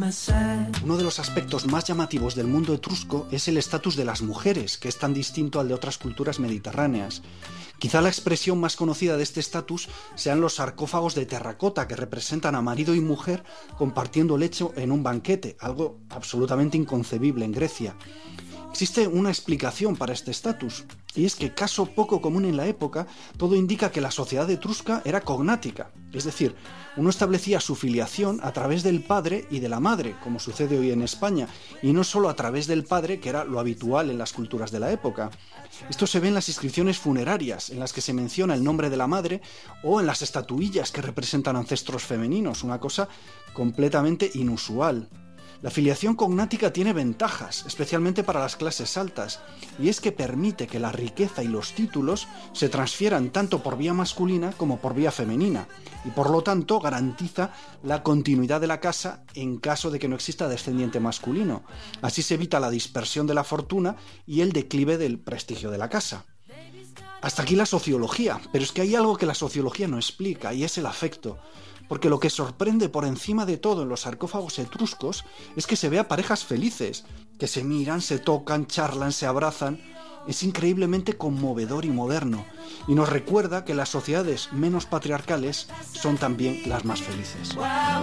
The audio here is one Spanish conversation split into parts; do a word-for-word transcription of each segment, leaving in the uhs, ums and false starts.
Uno de los aspectos más llamativos del mundo etrusco es el estatus de las mujeres, que es tan distinto al de otras culturas mediterráneas. Quizá la expresión más conocida de este estatus sean los sarcófagos de terracota que representan a marido y mujer compartiendo lecho en un banquete, algo absolutamente inconcebible en Grecia. Existe una explicación para este estatus, y es que, caso poco común en la época, todo indica que la sociedad etrusca era cognática, es decir, uno establecía su filiación a través del padre y de la madre, como sucede hoy en España, y no solo a través del padre, que era lo habitual en las culturas de la época. Esto se ve en las inscripciones funerarias, en las que se menciona el nombre de la madre, o en las estatuillas que representan ancestros femeninos, una cosa completamente inusual. La filiación cognática tiene ventajas, especialmente para las clases altas, y es que permite que la riqueza y los títulos se transfieran tanto por vía masculina como por vía femenina, y por lo tanto garantiza la continuidad de la casa en caso de que no exista descendiente masculino. Así se evita la dispersión de la fortuna y el declive del prestigio de la casa. Hasta aquí la sociología, pero es que hay algo que la sociología no explica, y es el afecto. Porque lo que sorprende por encima de todo en los sarcófagos etruscos es que se ve a parejas felices, que se miran, se tocan, charlan, se abrazan. Es increíblemente conmovedor y moderno, y nos recuerda que las sociedades menos patriarcales son también las más felices.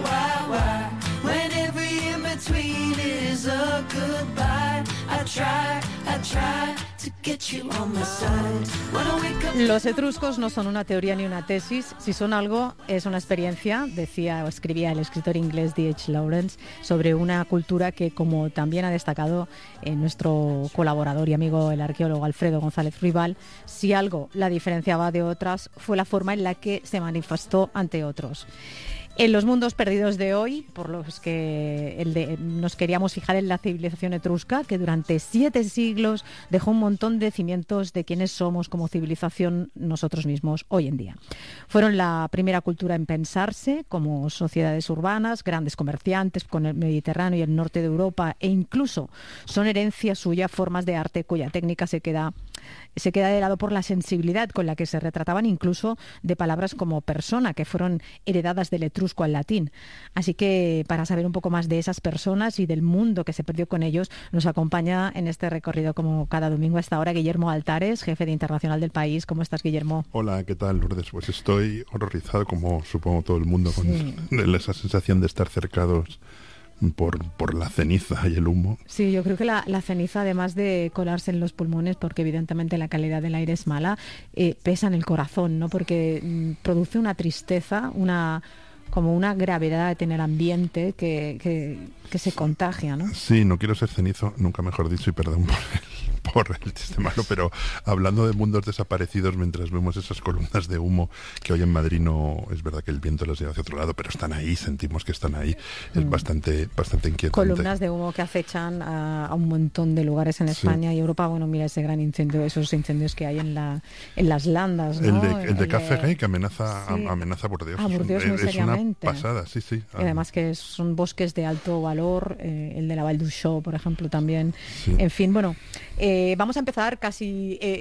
Los etruscos no son una teoría ni una tesis, si son algo es una experiencia, decía o escribía el escritor inglés D H Lawrence, sobre una cultura que, como también ha destacado eh, nuestro colaborador y amigo el arqueólogo Alfredo González Ruibal, si algo la diferenciaba de otras fue la forma en la que se manifestó ante otros. En los mundos perdidos de hoy, por los que el de, nos queríamos fijar en la civilización etrusca, que durante siete siglos dejó un montón de cimientos de quienes somos como civilización nosotros mismos hoy en día. Fueron la primera cultura en pensarse como sociedades urbanas, grandes comerciantes con el Mediterráneo y el norte de Europa, e incluso son herencia suya formas de arte cuya técnica se queda se queda de lado por la sensibilidad con la que se retrataban, incluso de palabras como persona, que fueron heredadas del etrusco al latín. Así que, para saber un poco más de esas personas y del mundo que se perdió con ellos, nos acompaña en este recorrido, como cada domingo a esta hora, Guillermo Altares, jefe de Internacional del País. ¿Cómo estás, Guillermo? Hola, ¿qué tal, Lourdes? Pues estoy horrorizado, como supongo todo el mundo, con sí. esa sensación de estar cercados Por, por la ceniza y el humo. Sí, yo creo que la, la ceniza, además de colarse en los pulmones, porque evidentemente la calidad del aire es mala, eh, pesa en el corazón, ¿no? Porque mm, produce una tristeza, una como una gravedad en el ambiente que, que, que se contagia, ¿no? Sí, no quiero ser cenizo, nunca mejor dicho, y perdón por el, por el chiste malo, pero hablando de mundos desaparecidos, mientras vemos esas columnas de humo, que hoy en Madrid no, es verdad que el viento las lleva hacia otro lado, pero están ahí, sentimos que están ahí, es mm. bastante, bastante inquietante. Columnas de humo que acechan a, a un montón de lugares en España sí. y Europa. Bueno, mira ese gran incendio, esos incendios que hay en la en las landas, ¿no? El de, el de Café que amenaza, sí. amenaza por Dios. Ah, por Dios, es, es una pasada, sí, sí. Y además que son bosques de alto valor, eh, el de la Val d'Uixó, por ejemplo, también. Sí. En fin, bueno, eh, vamos a empezar casi... Eh,